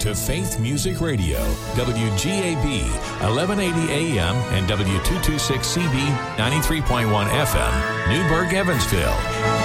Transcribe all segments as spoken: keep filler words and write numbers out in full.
to Faith Music Radio, W G A B, eleven eighty A M and W two twenty-six C B, ninety-three point one F M, Newburgh, Evansville.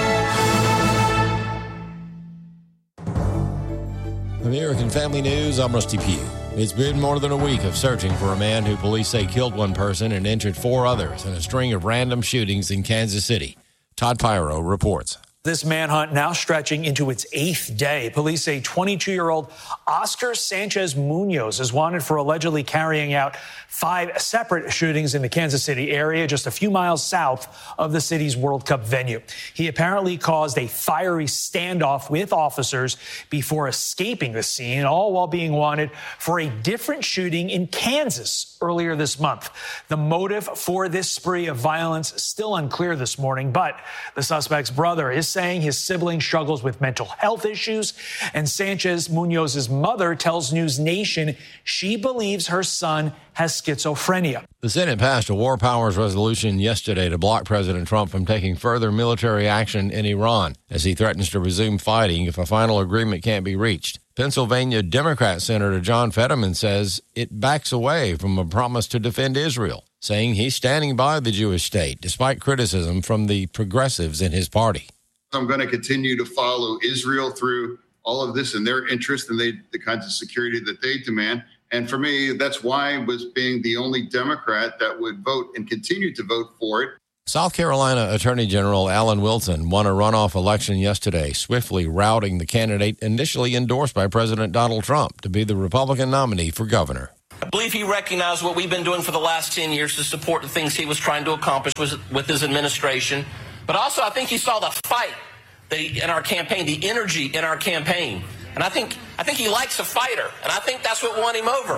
American Family News, I'm Rusty Pugh. It's been more than a week of searching for a man who police say killed one person and injured four others in a string of random shootings in Kansas City. Todd Pyro reports. This manhunt now stretching into its eighth day. Police say twenty-two-year-old Oscar Sanchez Munoz is wanted for allegedly carrying out five separate shootings in the Kansas City area, just a few miles south of the city's World Cup venue. He apparently caused a fiery standoff with officers before escaping the scene, all while being wanted for a different shooting in Kansas earlier this month. The motive for this spree of violence still unclear this morning, but the suspect's brother is saying his sibling struggles with mental health issues, and Sanchez Munoz's mother tells News Nation she believes her son has schizophrenia. The Senate passed a war powers resolution yesterday to block President Trump from taking further military action in Iran as he threatens to resume fighting if a final agreement can't be reached. Pennsylvania Democrat Senator John Fetterman says it backs away from a promise to defend Israel, saying he's standing by the Jewish state despite criticism from the progressives in his party. I'm going to continue to follow Israel through all of this in their interest and they, the kinds of security that they demand. And for me, that's why I was being the only Democrat that would vote and continue to vote for it. South Carolina Attorney General Alan Wilson won a runoff election yesterday, swiftly routing the candidate initially endorsed by President Donald Trump to be the Republican nominee for governor. I believe he recognized what we've been doing for the last ten years to support the things he was trying to accomplish with his administration. But also, I think he saw the fight that he, in our campaign, the energy in our campaign. And I think I think he likes a fighter, and I think that's what won him over.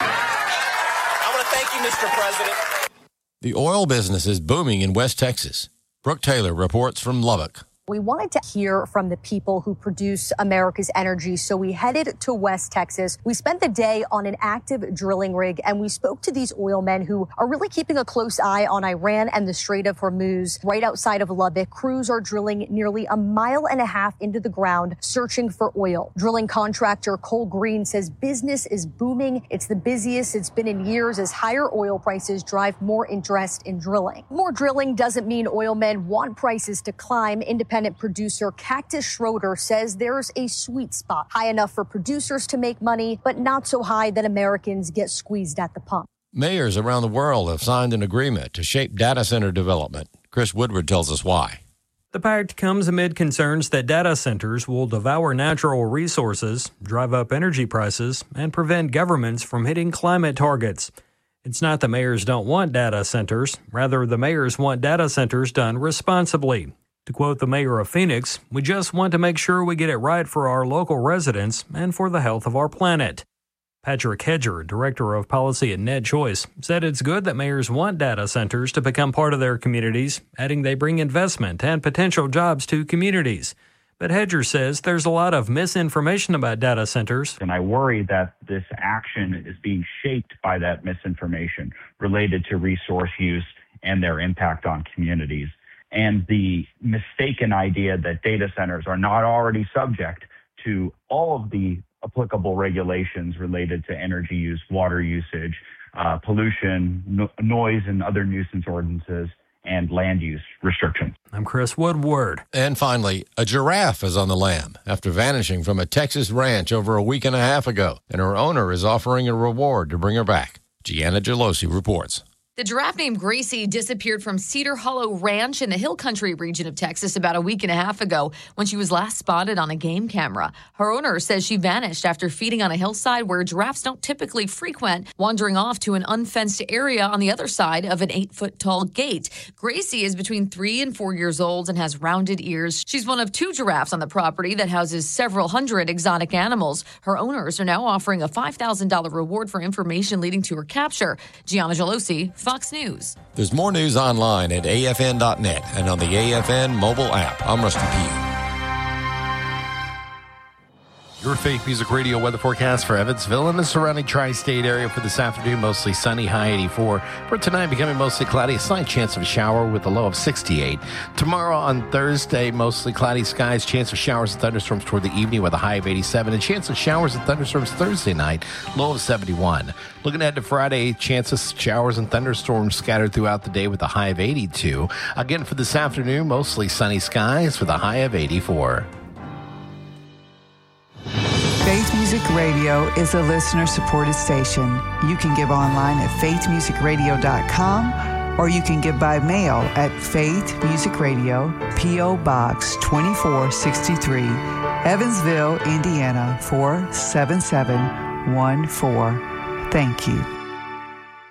I want to thank you, Mister President. The oil business is booming in West Texas. Brooke Taylor reports from Lubbock. We wanted to hear from the people who produce America's energy, so we headed to West Texas. We spent the day on an active drilling rig, and we spoke to these oil men who are really keeping a close eye on Iran and the Strait of Hormuz. Right outside of Lubbock, crews are drilling nearly a mile and a half into the ground, searching for oil. Drilling contractor Cole Green says business is booming. It's the busiest it's been in years as higher oil prices drive more interest in drilling. More drilling doesn't mean oil men want prices to climb. Independent producer Cactus Schroeder says there's a sweet spot, high enough for producers to make money, but not so high that Americans get squeezed at the pump. Mayors around the world have signed an agreement to shape data center development. Chris Woodward tells us why. The pact comes amid concerns that data centers will devour natural resources, drive up energy prices, and prevent governments from hitting climate targets. It's not the mayors don't want data centers. Rather, the mayors want data centers done responsibly. To quote the mayor of Phoenix, "We just want to make sure we get it right for our local residents and for the health of our planet." Patrick Hedger, director of policy at Net Choice, said it's good that mayors want data centers to become part of their communities, adding they bring investment and potential jobs to communities. But Hedger says there's a lot of misinformation about data centers. And I worry that this action is being shaped by that misinformation related to resource use and their impact on communities. And the mistaken idea that data centers are not already subject to all of the applicable regulations related to energy use, water usage, uh, pollution, no- noise and other nuisance ordinances, and land use restrictions. I'm Chris Woodward. And finally, a giraffe is on the lam after vanishing from a Texas ranch over a week and a half ago, and her owner is offering a reward to bring her back. Gianna Gelosi reports. The giraffe named Gracie disappeared from Cedar Hollow Ranch in the Hill Country region of Texas about a week and a half ago when she was last spotted on a game camera. Her owner says she vanished after feeding on a hillside where giraffes don't typically frequent, wandering off to an unfenced area on the other side of an eight-foot-tall gate. Gracie is between three and four years old and has rounded ears. She's one of two giraffes on the property that houses several hundred exotic animals. Her owners are now offering a five thousand dollars reward for information leading to her capture. Gianna Gelosi, Fox News. There's more news online at A F N dot net and on the A F N mobile app. I'm Rusty Pugh. Your Faith Music Radio weather forecast for Evansville and the surrounding tri-state area for this afternoon. Mostly sunny, high eighty-four. For tonight, becoming mostly cloudy, a slight chance of a shower with a low of sixty-eight. Tomorrow on Thursday, mostly cloudy skies, chance of showers and thunderstorms toward the evening with a high of eighty-seven, and chance of showers and thunderstorms Thursday night, low of seventy-one. Looking ahead to Friday, chance of showers and thunderstorms scattered throughout the day with a high of eighty-two. Again, for this afternoon, mostly sunny skies with a high of eighty-four. Faith Music Radio is a listener-supported station. You can give online at faith music radio dot com, or you can give by mail at Faith Music Radio, P O. Box twenty-four sixty-three, Evansville, Indiana four seven seven one four. Thank you.